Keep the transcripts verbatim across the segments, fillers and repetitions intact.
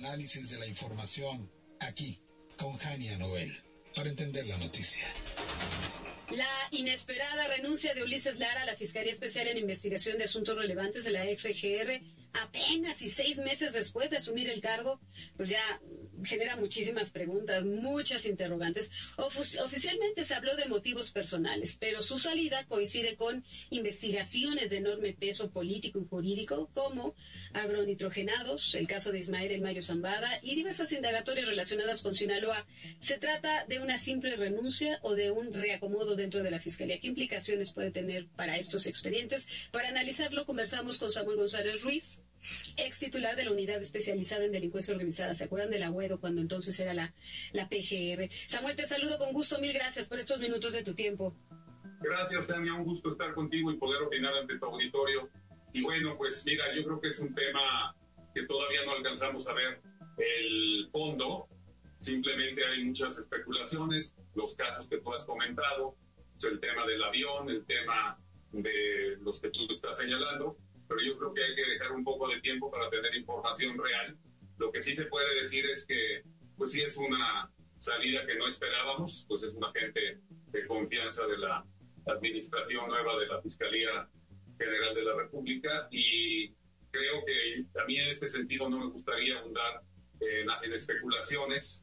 análisis de la información, aquí, con Jania Noel, para entender la noticia. La inesperada renuncia de Ulises Lara a la Fiscalía Especial en Investigación de Asuntos Relevantes de la F G R, apenas y seis meses después de asumir el cargo, pues ya genera muchísimas preguntas, muchas interrogantes. Ofici- oficialmente se habló de motivos personales, pero su salida coincide con investigaciones de enorme peso político y jurídico, como agronitrogenados, el caso de Ismael El Mayo Zambada y diversas indagatorias relacionadas con Sinaloa. ¿Se trata de una simple renuncia o de un reacomodo dentro de la Fiscalía? ¿Qué implicaciones puede tener para estos expedientes? Para analizarlo, conversamos con Samuel González Ruiz, ex titular de la Unidad Especializada en Delincuencia Organizada. ¿Se acuerdan de la UEDO cuando entonces era la, la P G R? Samuel, te saludo con gusto. Mil gracias por estos minutos de tu tiempo. Gracias, Tania. Un gusto estar contigo y poder opinar ante tu auditorio. Y bueno, pues mira, yo creo que es un tema que todavía no alcanzamos a ver el fondo. Simplemente hay muchas especulaciones, los casos que tú has comentado, pues el tema del avión, el tema de los que tú estás señalando, pero yo creo que hay que dejar un poco de tiempo para tener información real. Lo que sí se puede decir es que, pues sí es una salida que no esperábamos, pues es un agente de confianza de la administración nueva de la Fiscalía General de la República, y creo que a mí en este sentido no me gustaría abundar en, en especulaciones,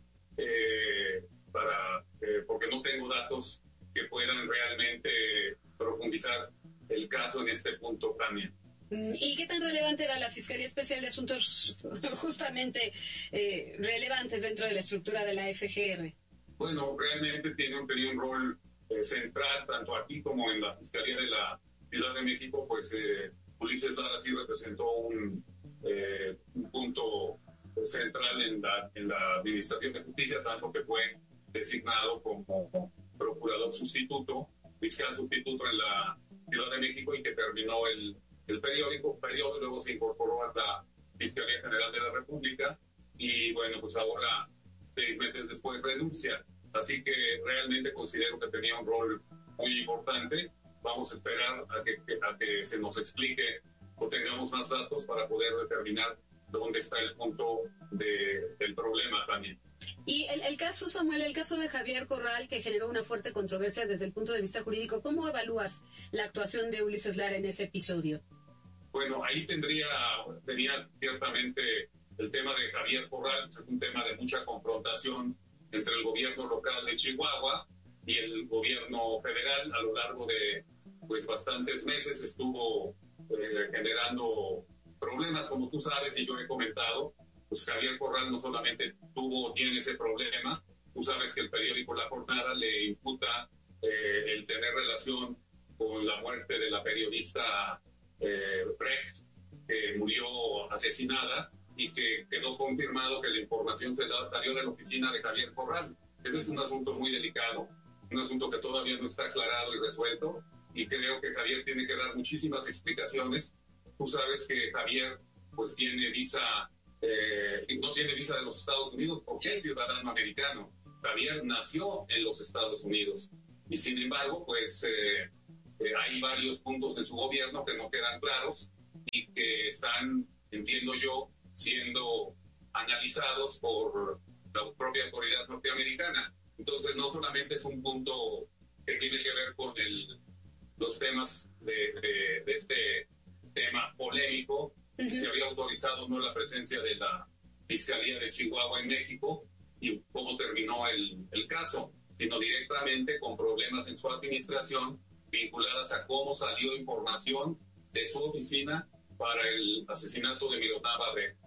eh, para, eh, porque no tengo datos que puedan realmente profundizar el caso en este punto, Tania. ¿Y qué tan relevante era la Fiscalía Especial de Asuntos justamente eh, relevantes dentro de la estructura de la F G R? Bueno, realmente tiene un, tenía un rol eh, central, tanto aquí como en la Fiscalía de la Ciudad de México. Pues eh, Ulises Lara sí representó un, eh, un punto central en la, en la Administración de Justicia, tanto que fue designado como procurador sustituto, fiscal sustituto en la Ciudad de México, y que terminó el, el periódico, periodo, luego se incorporó a la Fiscalía General de la República, y bueno, pues ahora, seis meses después, renuncia. Así que realmente considero que tenía un rol muy importante. Vamos a esperar a que, a que se nos explique o tengamos más datos para poder determinar dónde está el punto de, del problema también. Y el, el caso, Samuel, el caso de Javier Corral, que generó una fuerte controversia desde el punto de vista jurídico, ¿cómo evalúas la actuación de Ulises Lara en ese episodio? Bueno, ahí tendría, tenía ciertamente el tema de Javier Corral, es un tema de mucha confrontación entre el gobierno local de Chihuahua y el gobierno federal. A lo largo de pues bastantes meses estuvo eh, generando problemas, como tú sabes y yo he comentado. Pues Javier Corral no solamente tuvo, tiene ese problema. Tú sabes que el periódico La Jornada le imputa eh, el tener relación con la muerte de la periodista eh, Brecht, que murió asesinada, y que quedó confirmado que la información se la, salió de la oficina de Javier Corral. Ese es un asunto muy delicado, un asunto que todavía no está aclarado y resuelto, y creo que Javier tiene que dar muchísimas explicaciones. Tú sabes que Javier pues tiene visa, eh, no tiene visa de los Estados Unidos porque es ciudadano americano. Javier nació en los Estados Unidos, y sin embargo pues eh, eh, hay varios puntos de su gobierno que no quedan claros y que están, entiendo yo, siendo analizados por la propia autoridad norteamericana. Entonces no solamente es un punto que tiene que ver con el, los temas de, de, de este tema polémico, uh-huh. si se había autorizado o no la presencia de la Fiscalía de Chihuahua en México y cómo terminó el, el caso, sino directamente con problemas en su administración vinculadas a cómo salió información de su oficina para el asesinato de Miroslava Brecht.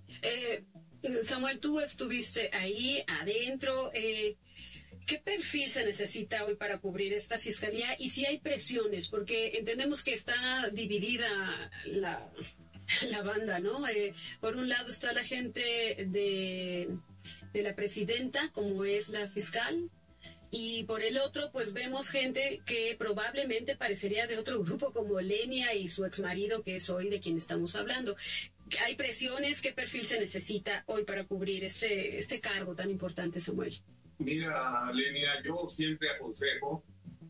Eh, Samuel, tú estuviste ahí adentro. Eh, ¿Qué perfil se necesita hoy para cubrir esta fiscalía? Y si hay presiones, porque entendemos que está dividida la, la banda, ¿no? Eh, por un lado está la gente de, de la presidenta, como es la fiscal, y por el otro, pues vemos gente que probablemente parecería de otro grupo, como Lenia y su exmarido, que es hoy de quien estamos hablando. ¿Hay presiones? ¿Qué perfil se necesita hoy para cubrir este, este cargo tan importante, Samuel? Mira, Lenia, yo siempre aconsejo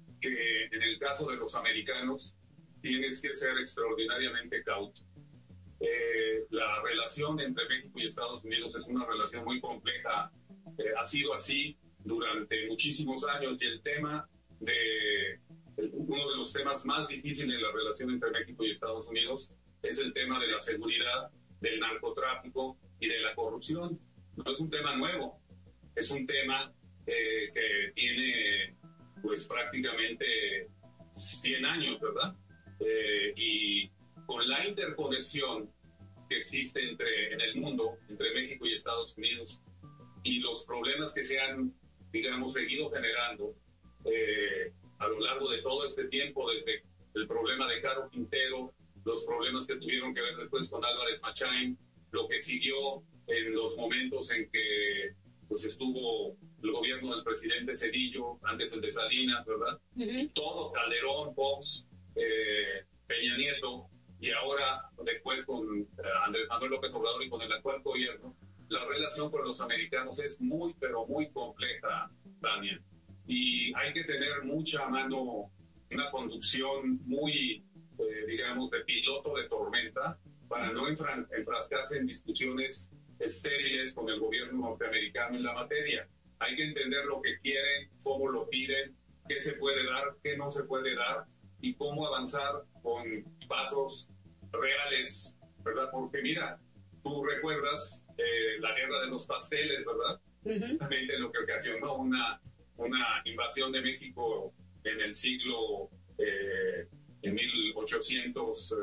que en el caso de los americanos tienes que ser extraordinariamente cauto. Eh, la relación relación entre México y Estados Unidos es una relación muy compleja, eh, ha sido así durante muchísimos años, y el tema de, el, uno de los temas más difíciles de la relación entre México y Estados Unidos es el tema de la seguridad, del narcotráfico y de la corrupción. No es un tema nuevo, es un tema eh, que tiene pues prácticamente cien años, ¿verdad? Eh, y con la interconexión que existe entre, en el mundo entre México y Estados Unidos y los problemas que se han, digamos, seguido generando eh, a lo largo de todo este tiempo, desde el problema de Caro Quintero, los problemas que tuvieron que ver después con Álvarez Machain, lo que siguió en los momentos en que pues estuvo el gobierno del presidente Cedillo, antes el de Salinas, ¿verdad? Uh-huh. Todo, Calderón, Fox, eh, Peña Nieto, y ahora después con eh, Andrés Manuel López Obrador y con el actual gobierno, la relación con los americanos es muy, pero muy compleja, Tania. Y hay que tener mucha mano, una conducción muy, eh, digamos, de piloto de tormenta para no enfra- enfrascarse en discusiones estériles con el gobierno norteamericano en la materia. Hay que entender lo que quieren, cómo lo piden, qué se puede dar, qué no se puede dar y cómo avanzar con pasos reales, ¿verdad? Porque mira, tú recuerdas eh, la guerra de los pasteles, ¿verdad? Uh-huh. Justamente lo que ocasionó una, una invasión de México en el siglo, eh, en mil ochocientos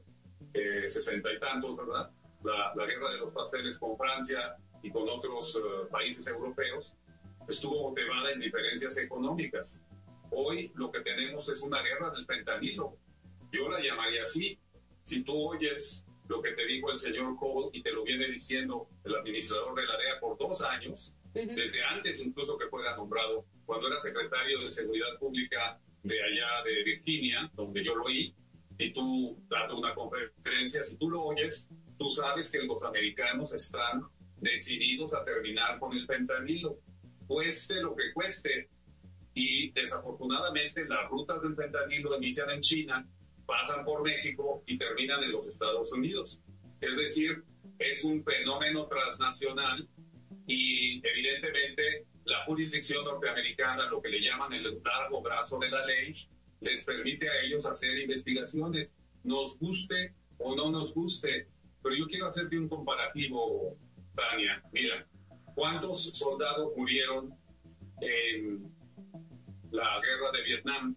sesenta y tantos, ¿verdad? La, la guerra de los pasteles con Francia y con otros uh, países europeos estuvo motivada en diferencias económicas. Hoy lo que tenemos es una guerra del fentanilo. Yo la llamaría así. Si tú oyes lo que te dijo el señor Cole y te lo viene diciendo el administrador de la D E A por dos años, uh-huh. desde antes incluso que fuera nombrado, cuando era secretario de Seguridad Pública de allá de Virginia, donde yo lo oí, y tú dando una conferencia, si tú lo oyes, tú sabes que los americanos están decididos a terminar con el fentanilo, cueste lo que cueste. Y desafortunadamente las rutas del fentanilo inician en China, pasan por México y terminan en los Estados Unidos. Es decir, es un fenómeno transnacional y evidentemente la jurisdicción norteamericana, lo que le llaman el largo brazo de la ley, les permite a ellos hacer investigaciones, nos guste o no nos guste. Pero yo quiero hacerte un comparativo, Tania. Mira, ¿cuántos soldados murieron en la guerra de Vietnam?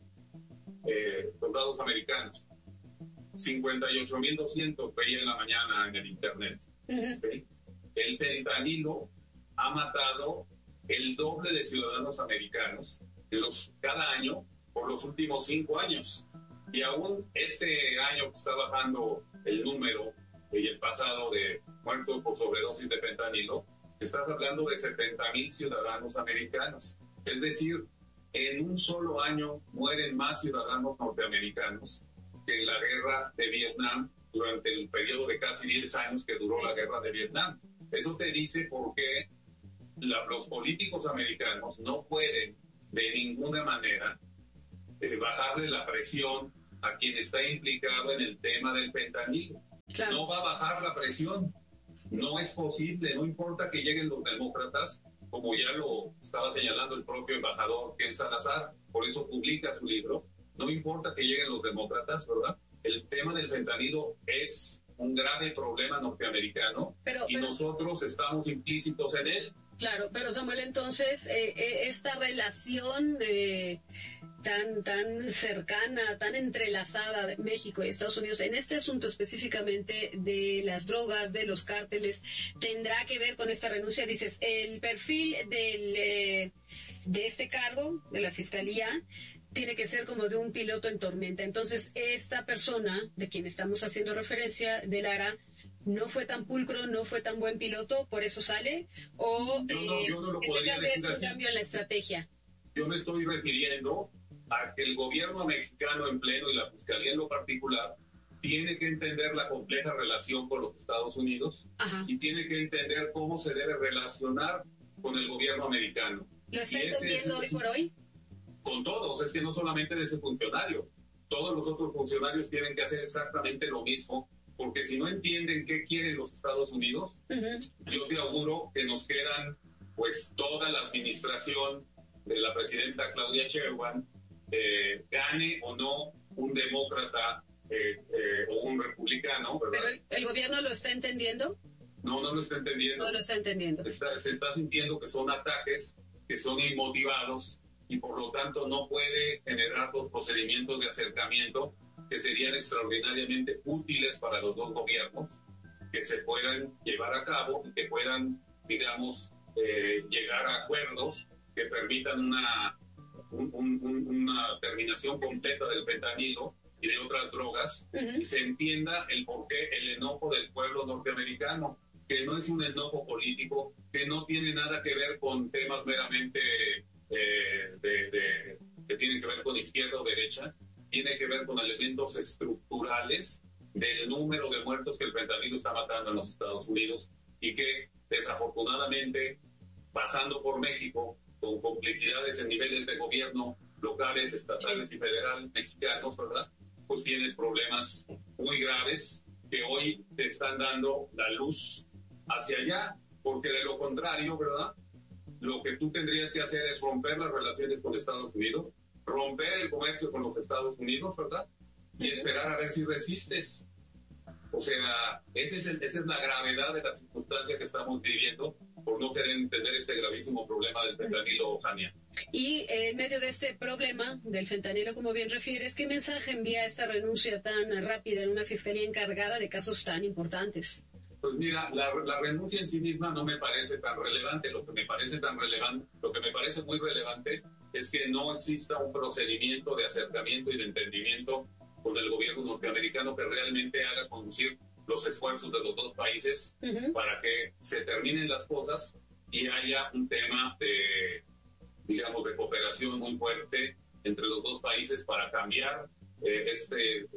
Eh, soldados americanos. cincuenta y ocho mil doscientos veía en la mañana en el internet. Uh-huh. ¿Okay? El fentanilo ha matado el doble de ciudadanos americanos de los, cada año por los últimos cinco años. Y aún este año que está bajando el número y el pasado de muertos por sobredosis de fentanilo, estás hablando de setenta mil ciudadanos americanos. Es decir, en un solo año mueren más ciudadanos norteamericanos que en la guerra de Vietnam durante el periodo de casi diez años que duró la guerra de Vietnam. Eso te dice por qué la, los políticos americanos no pueden de ninguna manera eh, bajarle la presión a quien está implicado en el tema del fentanilo. Claro. No va a bajar la presión. No es posible, no importa que lleguen los demócratas, como ya lo estaba señalando el propio embajador Ken Salazar, por eso publica su libro. No importa que lleguen los demócratas, ¿verdad? El tema del fentanilo es un grave problema norteamericano pero, y pero, nosotros estamos implícitos en él. Claro, pero Samuel, entonces, eh, eh, esta relación eh, tan, tan cercana, tan entrelazada de México y Estados Unidos, en este asunto específicamente de las drogas, de los cárteles, ¿tendrá que ver con esta renuncia? Dices, el perfil del, eh, de este cargo, de la Fiscalía, tiene que ser como de un piloto en tormenta. Entonces, esta persona de quien estamos haciendo referencia, de Lara, no fue tan pulcro, no fue tan buen piloto, por eso sale, o yo no, yo no lo eh, podría este decir es un así. cambio en la estrategia. Yo me estoy refiriendo a que el gobierno mexicano en pleno y la Fiscalía en lo particular tiene que entender la compleja relación con los Estados Unidos. Ajá. Y tiene que entender cómo se debe relacionar con el gobierno americano. ¿Lo está entendiendo hoy por hoy? Con todos, es que no solamente de ese funcionario, todos los otros funcionarios tienen que hacer exactamente lo mismo porque si no entienden qué quieren los Estados Unidos, uh-huh. yo te auguro que nos quedan pues toda la administración de la presidenta Claudia Sheinbaum, eh, gane o no un demócrata eh, eh, o un republicano, ¿verdad? ¿Pero el, el gobierno lo está entendiendo? No, no lo está entendiendo. No lo está entendiendo. Está, se está sintiendo que son ataques, que son inmotivados, y por lo tanto no puede generar los procedimientos de acercamiento que serían extraordinariamente útiles para los dos gobiernos, que se puedan llevar a cabo y que puedan, digamos, eh, llegar a acuerdos que permitan una, un, un, una terminación completa del fentanilo y de otras drogas, uh-huh. y se entienda el porqué, el enojo del pueblo norteamericano, que no es un enojo político, que no tiene nada que ver con temas meramente eh, de, de, que tienen que ver con izquierda o derecha, tiene que ver con elementos estructurales del número de muertos que el fentanilo está matando en los Estados Unidos, y que desafortunadamente, pasando por México, con complicidades en niveles de gobierno locales, estatales y federal mexicanos, ¿verdad? Pues tienes problemas muy graves que hoy te están dando la luz hacia allá, porque de lo contrario, ¿verdad? Lo que tú tendrías que hacer es romper las relaciones con Estados Unidos, romper el comercio con los Estados Unidos, ¿verdad? Y esperar a ver si resistes. O sea, ese es el, esa es la gravedad de la circunstancia que estamos viviendo por no querer entender este gravísimo problema del fentanilo, Jania. Y eh, en medio de este problema del fentanilo, como bien refieres, ¿qué mensaje envía esta renuncia tan rápida en una fiscalía encargada de casos tan importantes? Pues mira, la, la renuncia en sí misma no me parece tan relevante. Lo que me parece tan relevante, lo que me parece muy relevante es que no exista un procedimiento de acercamiento y de entendimiento con el gobierno norteamericano que realmente haga conducir los esfuerzos de los dos países, uh-huh. para que se terminen las cosas y haya un tema de, digamos, de cooperación muy fuerte entre los dos países para cambiar eh, este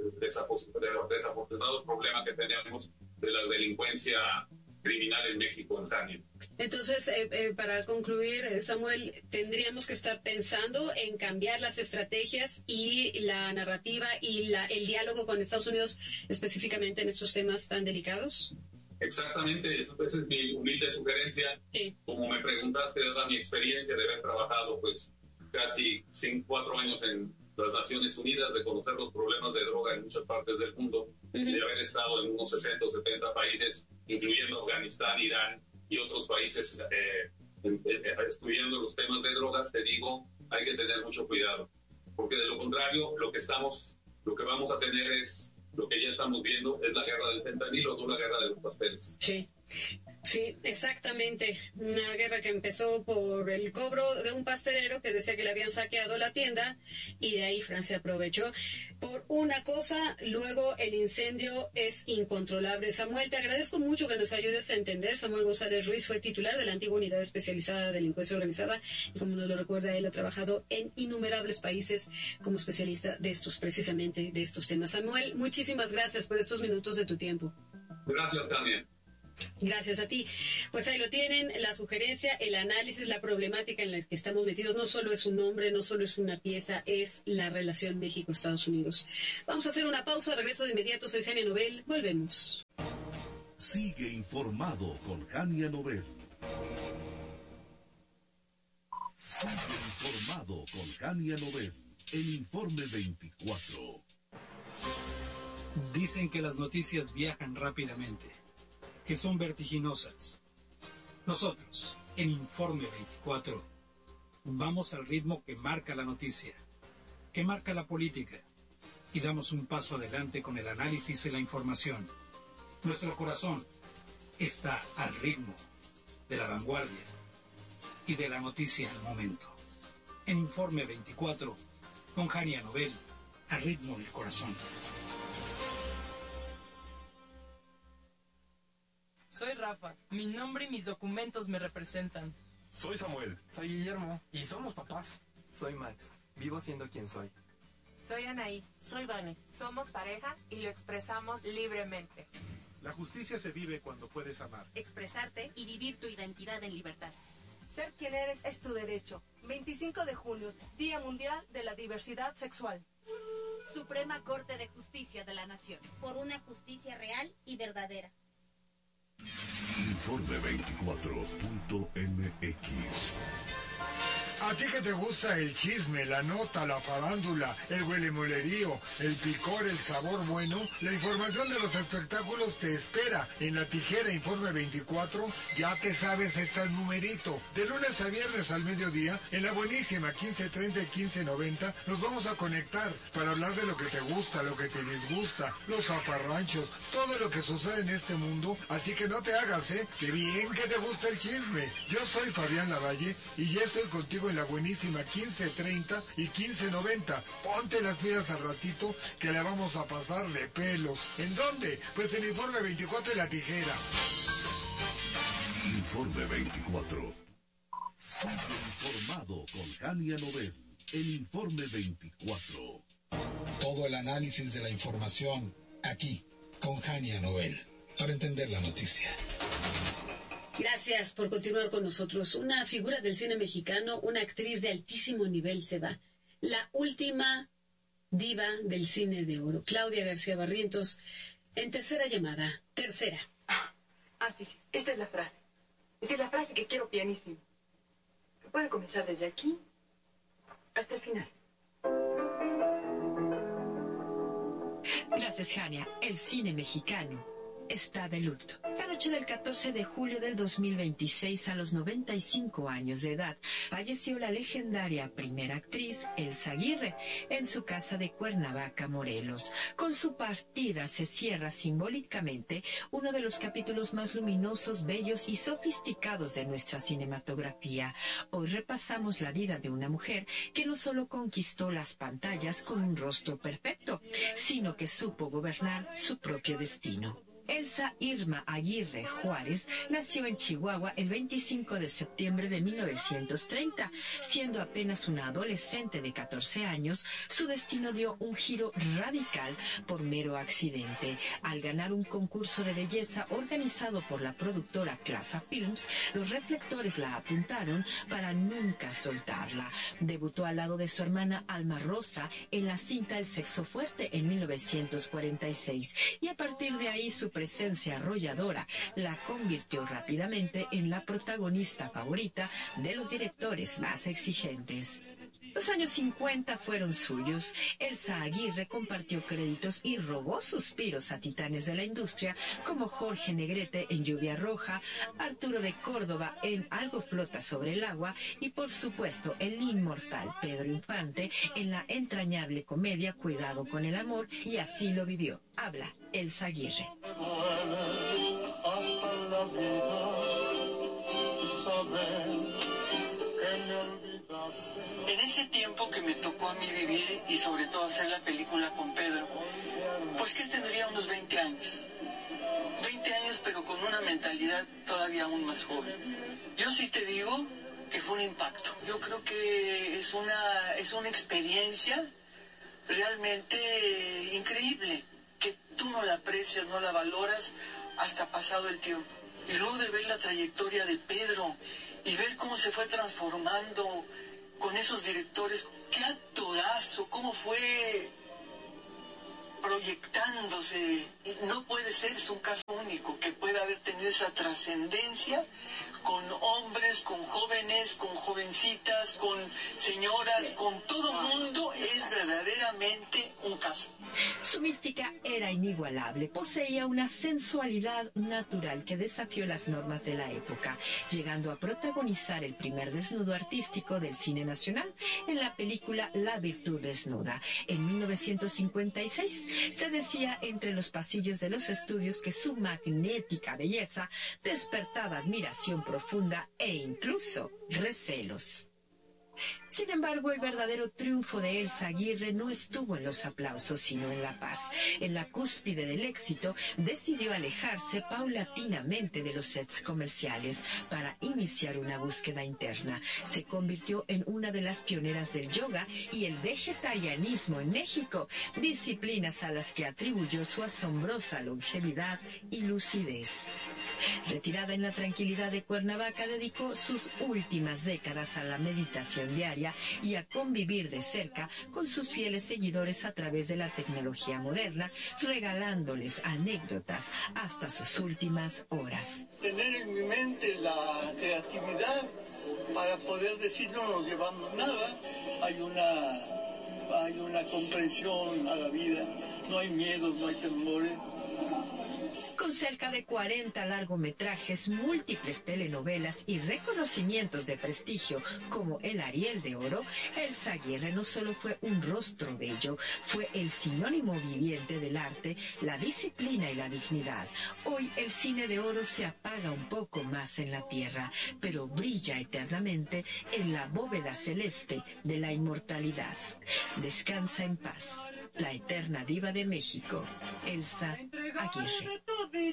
desafortunado problema que tenemos de la delincuencia criminal en México, en Tania. Entonces, eh, eh, para concluir, Samuel, tendríamos que estar pensando en cambiar las estrategias y la narrativa y la, el diálogo con Estados Unidos, específicamente en estos temas tan delicados. Exactamente, eso, esa es mi humilde sugerencia. Sí. Como me preguntaste, dada mi experiencia de haber trabajado pues casi cinco, cuatro años en las Naciones Unidas, de conocer los problemas de droga en muchas partes del mundo, uh-huh. de haber estado en unos sesenta o setenta países, incluyendo Afganistán, Irán y otros países, eh, eh, eh, estudiando los temas de drogas, te digo, hay que tener mucho cuidado, porque de lo contrario, lo que estamos, lo que vamos a tener es, lo que ya estamos viendo, es la guerra del fentanilo, no la guerra de los pasteles. Sí. Sí, exactamente. Una guerra que empezó por el cobro de un pastelero que decía que le habían saqueado la tienda, y de ahí Francia aprovechó por una cosa. Luego el incendio es incontrolable. Samuel, te agradezco mucho que nos ayudes a entender. Samuel González Ruiz fue titular de la antigua Unidad Especializada de Delincuencia Organizada y, como nos lo recuerda él, ha trabajado en innumerables países como especialista de estos, precisamente de estos temas. Samuel, muchísimas gracias por estos minutos de tu tiempo. Gracias también. Gracias a ti. Pues ahí lo tienen, la sugerencia, el análisis, la problemática en la que estamos metidos. No solo es un nombre, no solo es una pieza, es la relación México-Estados Unidos. Vamos a hacer una pausa, regreso de inmediato. Soy Jania Nobel, volvemos. Sigue informado con Jania Nobel. Sigue informado con Jania Nobel, el Informe veinticuatro. Dicen que las noticias viajan rápidamente, que son vertiginosas. Nosotros, en Informe veinticuatro, vamos al ritmo que marca la noticia, que marca la política, y damos un paso adelante con el análisis y la información. Nuestro corazón está al ritmo de la vanguardia y de la noticia al momento. En Informe veinticuatro, con Jania Nobel, al ritmo del corazón. Soy Rafa. Mi nombre y mis documentos me representan. Soy Samuel. Soy Guillermo. Y somos papás. Soy Max. Vivo siendo quien soy. Soy Anaí. Soy Vane. Somos pareja y lo expresamos libremente. La justicia se vive cuando puedes amar, expresarte y vivir tu identidad en libertad. Ser quien eres es tu derecho. veinticinco de junio, Día Mundial de la Diversidad Sexual. Suprema Corte de Justicia de la Nación. Por una justicia real y verdadera. Informe veinticuatro punto m x. A ti que te gusta el chisme, la nota, la farándula, el huelemolerío, el picor, el sabor bueno, la información de los espectáculos te espera en La Tijera Informe veinticuatro. Ya te sabes este numerito. De lunes a viernes al mediodía, en la buenísima quince treinta y quince noventa, nos vamos a conectar para hablar de lo que te gusta, lo que te disgusta, los zafarranchos, todo lo que sucede en este mundo. Así que no te hagas, ¿eh? Que bien que te gusta el chisme. Yo soy Fabián Lavalle y ya estoy contigo en la buenísima quince treinta y quince noventa. Ponte las pilas al ratito que la vamos a pasar de pelos. ¿En dónde? Pues en Informe veinticuatro y La Tijera. Informe veinticuatro. Sigue informado con Jania Nobel. El Informe veinticuatro. Todo el análisis de la información aquí con Jania Nobel para entender la noticia. Gracias por continuar con nosotros. Una figura del cine mexicano, una actriz de altísimo nivel se va. La última diva del cine de oro, Claudia García Barrientos, en tercera llamada. Tercera. Ah, ah sí, sí. Esta es la frase. Esta es la frase que quiero pianísimo. Puede comenzar desde aquí hasta el final. Gracias, Jania. El cine mexicano está de luto. La noche del catorce de julio del dos mil veintiséis, a los noventa y cinco años de edad, falleció la legendaria primera actriz Elsa Aguirre en su casa de Cuernavaca, Morelos. Con su partida se cierra simbólicamente uno de los capítulos más luminosos, bellos y sofisticados de nuestra cinematografía. Hoy repasamos la vida de una mujer que no solo conquistó las pantallas con un rostro perfecto, sino que supo gobernar su propio destino. Elsa Irma Aguirre Juárez nació en Chihuahua el veinticinco de septiembre de mil novecientos treinta. Siendo apenas una adolescente de catorce años, su destino dio un giro radical por mero accidente. Al ganar un concurso de belleza organizado por la productora Clasa Films, los reflectores la apuntaron para nunca soltarla. Debutó al lado de su hermana Alma Rosa en la cinta El sexo fuerte en mil novecientos cuarenta y seis, y a partir de ahí su presencia arrolladora la convirtió rápidamente en la protagonista favorita de los directores más exigentes. Los años cincuenta fueron suyos. Elsa Aguirre compartió créditos y robó suspiros a titanes de la industria como Jorge Negrete en Lluvia Roja, Arturo de Córdoba en Algo flota sobre el agua y, por supuesto, el inmortal Pedro Infante en la entrañable comedia Cuidado con el amor, y así lo vivió. Habla Elsa Aguirre. Hasta la vida, saber que me olvidaste. En ese tiempo que me tocó a mí vivir y sobre todo hacer la película con Pedro, pues que tendría unos veinte años. veinte años, pero con una mentalidad todavía aún más joven. Yo sí te digo que fue un impacto. Yo creo que es una, es una experiencia realmente increíble, que tú no la aprecias, no la valoras hasta pasado el tiempo. Y luego de ver la trayectoria de Pedro y ver cómo se fue transformando con esos directores, qué actorazo, cómo fue proyectándose. No puede ser, es un caso único, que pueda haber tenido esa trascendencia con hombres, con jóvenes, con jovencitas, con señoras, con todo mundo. Es verdaderamente un caso. Su mística era inigualable, poseía una sensualidad natural que desafió las normas de la época, llegando a protagonizar el primer desnudo artístico del cine nacional en la película La virtud desnuda. En mil novecientos cincuenta y seis se decía entre los pasillos de los estudios que su magnética belleza despertaba admiración profunda e incluso recelos. Sin embargo, el verdadero triunfo de Elsa Aguirre no estuvo en los aplausos, sino en la paz. En la cúspide del éxito, decidió alejarse paulatinamente de los sets comerciales para iniciar una búsqueda interna. Se convirtió en una de las pioneras del yoga y el vegetarianismo en México, disciplinas a las que atribuyó su asombrosa longevidad y lucidez. Retirada en la tranquilidad de Cuernavaca, dedicó sus últimas décadas a la meditación información diaria y a convivir de cerca con sus fieles seguidores a través de la tecnología moderna, regalándoles anécdotas hasta sus últimas horas. Tener en mi mente la creatividad para poder decir no nos llevamos nada, hay una, hay una comprensión a la vida, no hay miedos, no hay temores. Con cerca de cuarenta largometrajes, múltiples telenovelas y reconocimientos de prestigio como el Ariel de Oro, Elsa Aguirre no solo fue un rostro bello, fue el sinónimo viviente del arte, la disciplina y la dignidad. Hoy el cine de oro se apaga un poco más en la tierra, pero brilla eternamente en la bóveda celeste de la inmortalidad. Descansa en paz. La eterna diva de México, Elsa Aguirre.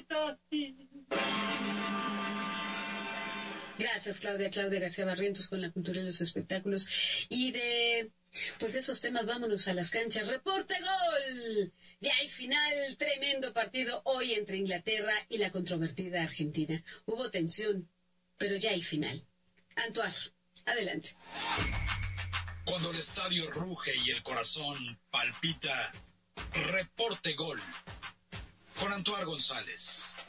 Gracias, Claudia. Claudia García Barrientos con la cultura y los espectáculos. Y de, pues de esos temas, vámonos a las canchas. ¡Reporte gol! Ya hay final, tremendo partido hoy entre Inglaterra y la controvertida Argentina. Hubo tensión, pero ya hay final. Antoine, adelante. Cuando el estadio ruge y el corazón palpita, reporte gol. Con Antoine González.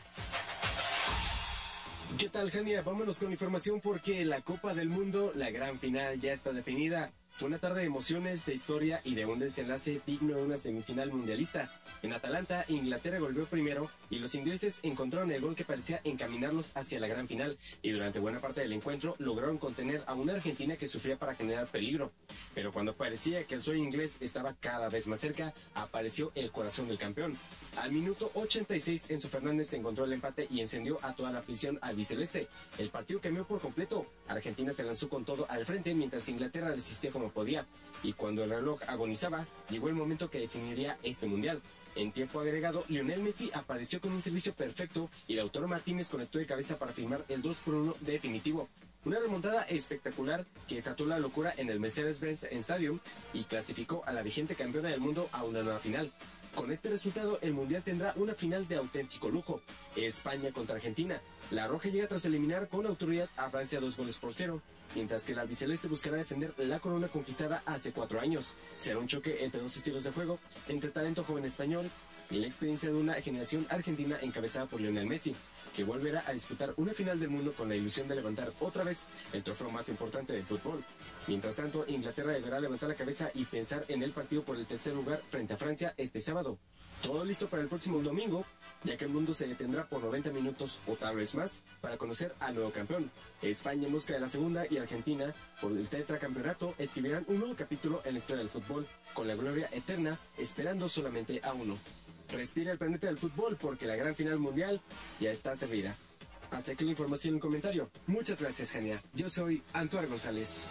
¿Qué tal, Jania? Vámonos con información porque la Copa del Mundo, la gran final, ya está definida. Fue una tarde de emociones, de historia y de un desenlace digno de una semifinal mundialista. En Atalanta, Inglaterra golpeó primero y los ingleses encontraron el gol que parecía encaminarlos hacia la gran final. Y durante buena parte del encuentro lograron contener a una Argentina que sufría para generar peligro. Pero cuando parecía que el sueño inglés estaba cada vez más cerca, apareció el corazón del campeón. Al minuto ochenta y seis, Enzo Fernández encontró el empate y encendió a toda la afición albiceleste. El partido cambió por completo. Argentina se lanzó con todo al frente mientras Inglaterra resistía como podía. Y cuando el reloj agonizaba, llegó el momento que definiría este mundial. En tiempo agregado, Lionel Messi apareció con un servicio perfecto y Lautaro Martínez conectó de cabeza para firmar el dos por uno definitivo. Una remontada espectacular que desató la locura en el Mercedes-Benz Stadium y clasificó a la vigente campeona del mundo a una nueva final. Con este resultado, el Mundial tendrá una final de auténtico lujo. España contra Argentina. La roja llega tras eliminar con autoridad a Francia dos goles por cero, mientras que el albiceleste buscará defender la corona conquistada hace cuatro años. Será un choque entre dos estilos de juego, entre talento joven español y la experiencia de una generación argentina encabezada por Lionel Messi, que volverá a disputar una final del mundo con la ilusión de levantar otra vez el trofeo más importante del fútbol. Mientras tanto, Inglaterra deberá levantar la cabeza y pensar en el partido por el tercer lugar frente a Francia este sábado. Todo listo para el próximo domingo, ya que el mundo se detendrá por noventa minutos o tal vez más para conocer al nuevo campeón. España en busca de la segunda y Argentina, por el tetracampeonato, escribirán un nuevo capítulo en la historia del fútbol, con la gloria eterna, esperando solamente a uno. Respira el planeta del fútbol porque la gran final mundial ya está servida. Hasta aquí la información en un comentario. Muchas gracias, Jania. Yo soy Antoine González.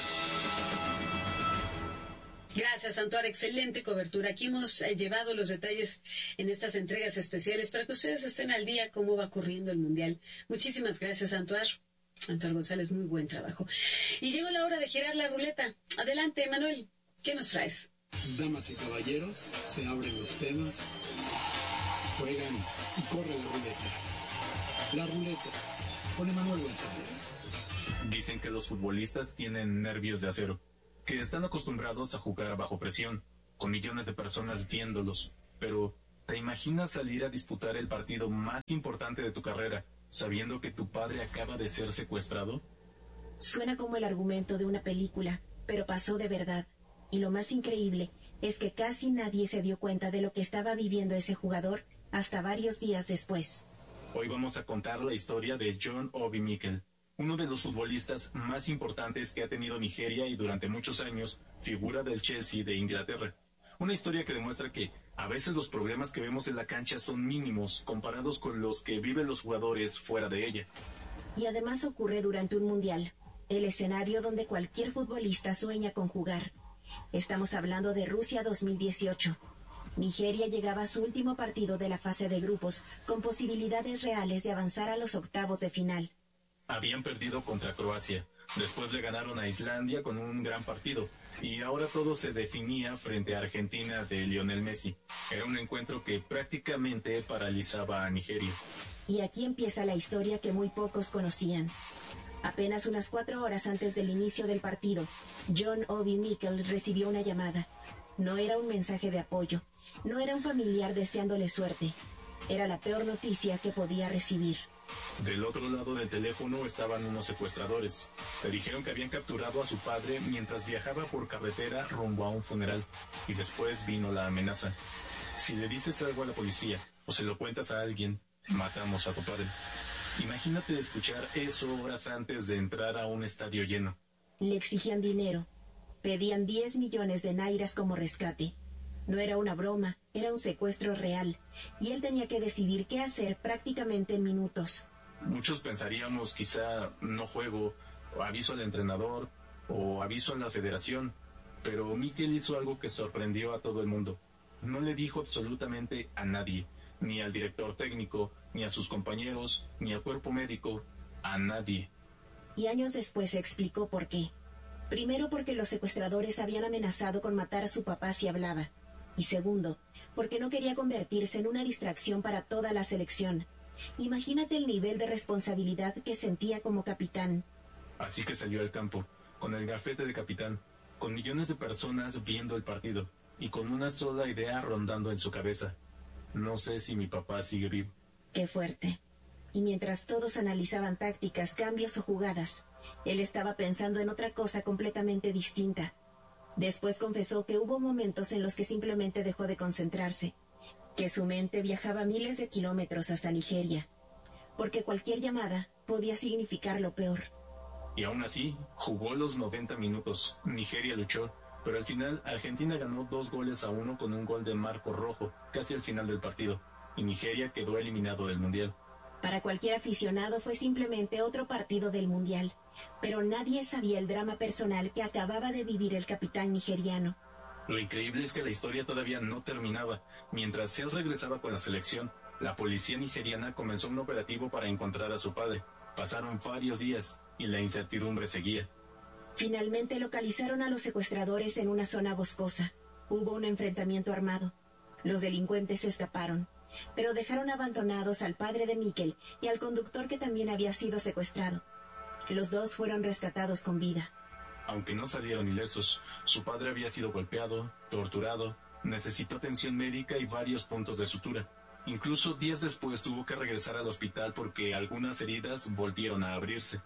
Gracias, Antoine. Excelente cobertura. Aquí hemos eh, llevado los detalles en estas entregas especiales para que ustedes estén al día cómo va corriendo el Mundial. Muchísimas gracias, Antoine. Antoine González, muy buen trabajo. Y llegó la hora de girar la ruleta. Adelante, Manuel. ¿Qué nos traes? Damas y caballeros, se abren los temas, juegan y corre la ruleta. La ruleta con Emanuel González. Dicen que los futbolistas tienen nervios de acero, que están acostumbrados a jugar bajo presión, con millones de personas viéndolos. Pero, ¿te imaginas salir a disputar el partido más importante de tu carrera, sabiendo que tu padre acaba de ser secuestrado? Suena como el argumento de una película, pero pasó de verdad. Y lo más increíble es que casi nadie se dio cuenta de lo que estaba viviendo ese jugador hasta varios días después. Hoy vamos a contar la historia de John Obi Mikel, uno de los futbolistas más importantes que ha tenido Nigeria y durante muchos años figura del Chelsea de Inglaterra. Una historia que demuestra que a veces los problemas que vemos en la cancha son mínimos comparados con los que viven los jugadores fuera de ella. Y además ocurre durante un mundial, el escenario donde cualquier futbolista sueña con jugar. Estamos hablando de Rusia dos mil dieciocho. Nigeria llegaba a su último partido de la fase de grupos, con posibilidades reales de avanzar a los octavos de final. Habían perdido contra Croacia, después le ganaron a Islandia con un gran partido, y ahora todo se definía frente a Argentina de Lionel Messi. Era un encuentro que prácticamente paralizaba a Nigeria. Y aquí empieza la historia que muy pocos conocían. Apenas unas cuatro horas antes del inicio del partido, John Obi Mikel recibió una llamada. No era un mensaje de apoyo, no era un familiar deseándole suerte. Era la peor noticia que podía recibir. Del otro lado del teléfono estaban unos secuestradores. Le dijeron que habían capturado a su padre mientras viajaba por carretera rumbo a un funeral. Y después vino la amenaza. Si le dices algo a la policía o se lo cuentas a alguien, matamos a tu padre. Imagínate escuchar eso horas antes de entrar a un estadio lleno. Le exigían dinero. Pedían diez millones de nairas como rescate. No era una broma, era un secuestro real. Y él tenía que decidir qué hacer prácticamente en minutos. Muchos pensaríamos quizá no juego, o aviso al entrenador, o aviso a la federación. Pero Mikel hizo algo que sorprendió a todo el mundo. No le dijo absolutamente a nadie, ni al director técnico, ni a sus compañeros, ni al cuerpo médico, a nadie. Y años después se explicó por qué. Primero, porque los secuestradores habían amenazado con matar a su papá si hablaba. Y segundo, porque no quería convertirse en una distracción para toda la selección. Imagínate el nivel de responsabilidad que sentía como capitán. Así que salió al campo, con el gafete de capitán, con millones de personas viendo el partido, y con una sola idea rondando en su cabeza. No sé si mi papá sigue vivo. Qué fuerte. Y mientras todos analizaban tácticas, cambios o jugadas, él estaba pensando en otra cosa completamente distinta. Después confesó que hubo momentos en los que simplemente dejó de concentrarse, que su mente viajaba miles de kilómetros hasta Nigeria, porque cualquier llamada podía significar lo peor. Y aún así, jugó los noventa minutos. Nigeria luchó, pero al final Argentina ganó dos goles a uno con un gol de Marco Rojo, casi al final del partido, y Nigeria quedó eliminado del Mundial. Para cualquier aficionado fue simplemente otro partido del Mundial, pero nadie sabía el drama personal que acababa de vivir el capitán nigeriano. Lo increíble es que la historia todavía no terminaba. Mientras él regresaba con la selección, la policía nigeriana comenzó un operativo para encontrar a su padre. Pasaron varios días y la incertidumbre seguía. Finalmente localizaron a los secuestradores en una zona boscosa. Hubo un enfrentamiento armado. Los delincuentes escaparon, pero dejaron abandonados al padre de Mikel y al conductor que también había sido secuestrado. Los dos fueron rescatados con vida. Aunque no salieron ilesos, su padre había sido golpeado, torturado, necesitó atención médica y varios puntos de sutura. Incluso días después tuvo que regresar al hospital porque algunas heridas volvieron a abrirse.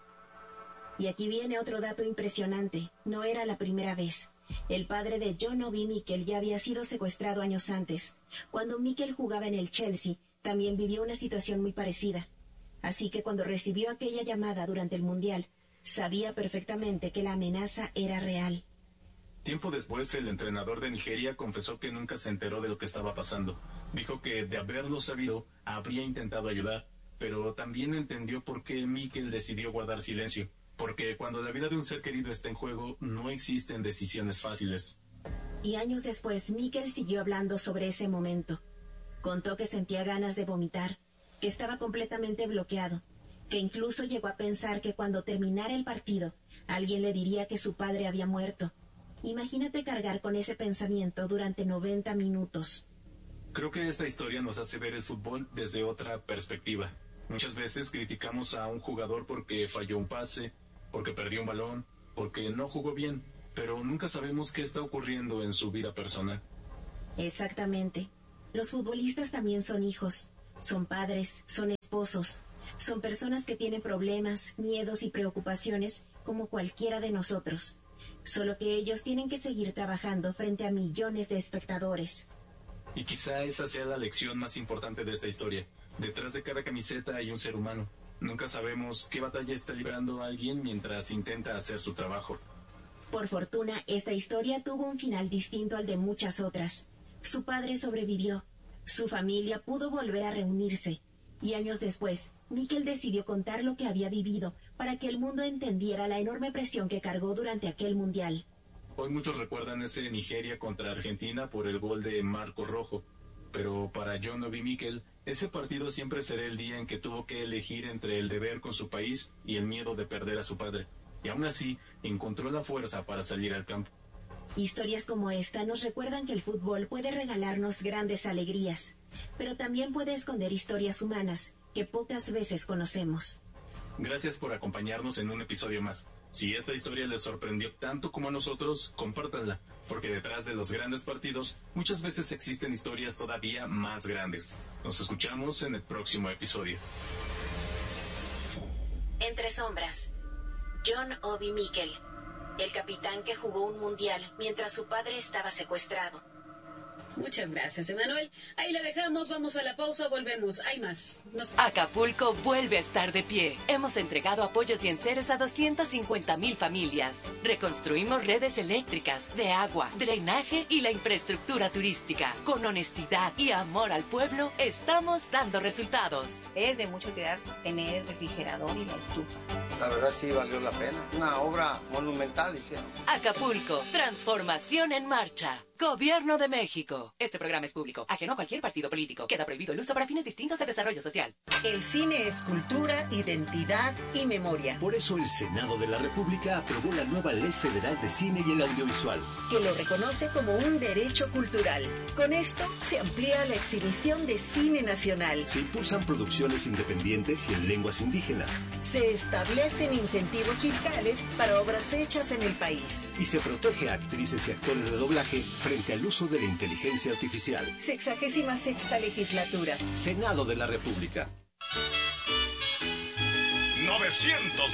Y aquí viene otro dato impresionante. No era la primera vez. El padre de John Obi Mikel ya había sido secuestrado años antes. Cuando Mikel jugaba en el Chelsea, también vivió una situación muy parecida. Así que cuando recibió aquella llamada durante el Mundial, sabía perfectamente que la amenaza era real. Tiempo después, el entrenador de Nigeria confesó que nunca se enteró de lo que estaba pasando. Dijo que, de haberlo sabido, habría intentado ayudar, pero también entendió por qué Mikel decidió guardar silencio. Porque cuando la vida de un ser querido está en juego, no existen decisiones fáciles. Y años después, Mikel siguió hablando sobre ese momento. Contó que sentía ganas de vomitar, que estaba completamente bloqueado, que incluso llegó a pensar que cuando terminara el partido, alguien le diría que su padre había muerto. Imagínate cargar con ese pensamiento durante noventa minutos. Creo que esta historia nos hace ver el fútbol desde otra perspectiva. Muchas veces criticamos a un jugador porque falló un pase, porque perdió un balón, porque no jugó bien, pero nunca sabemos qué está ocurriendo en su vida personal. Exactamente. Los futbolistas también son hijos, son padres, son esposos, son personas que tienen problemas, miedos y preocupaciones como cualquiera de nosotros. Solo que ellos tienen que seguir trabajando frente a millones de espectadores. Y quizá esa sea la lección más importante de esta historia. Detrás de cada camiseta hay un ser humano. Nunca sabemos qué batalla está librando alguien mientras intenta hacer su trabajo. Por fortuna, esta historia tuvo un final distinto al de muchas otras. Su padre sobrevivió. Su familia pudo volver a reunirse. Y años después, Mikel decidió contar lo que había vivido para que el mundo entendiera la enorme presión que cargó durante aquel mundial. Hoy muchos recuerdan ese Nigeria contra Argentina por el gol de Marco Rojo. Pero para John Obi Mikel, ese partido siempre será el día en que tuvo que elegir entre el deber con su país y el miedo de perder a su padre. Y aún así, encontró la fuerza para salir al campo. Historias como esta nos recuerdan que el fútbol puede regalarnos grandes alegrías, pero también puede esconder historias humanas que pocas veces conocemos. Gracias por acompañarnos en un episodio más. Si esta historia les sorprendió tanto como a nosotros, compártanla, porque detrás de los grandes partidos muchas veces existen historias todavía más grandes. Nos escuchamos en el próximo episodio. Entre sombras, John Obi Mikel, el capitán que jugó un mundial mientras su padre estaba secuestrado. Muchas gracias, Emanuel. Ahí la dejamos, vamos a la pausa, volvemos. Hay más. Nos... Acapulco vuelve a estar de pie. Hemos entregado apoyos y enseres a doscientas cincuenta mil familias. Reconstruimos redes eléctricas, de agua, drenaje y la infraestructura turística. Con honestidad y amor al pueblo, estamos dando resultados. Es de mucho cuidar tener el refrigerador y la estufa. La verdad sí valió la pena. Una obra monumental hicieron. Acapulco, transformación en marcha. Gobierno de México. Este programa es público, ajeno a cualquier partido político. Queda prohibido el uso para fines distintos de desarrollo social. El cine es cultura, identidad y memoria. Por eso el Senado de la República aprobó la nueva Ley Federal de Cine y el Audiovisual, que lo reconoce como un derecho cultural. Con esto se amplía la exhibición de cine nacional. Se impulsan producciones independientes y en lenguas indígenas. Se establecen incentivos fiscales para obras hechas en el país. Y se protege a actrices y actores de doblaje frente al uso de la inteligencia artificial. Sexagésima sexta legislatura. Senado de la República. novecientos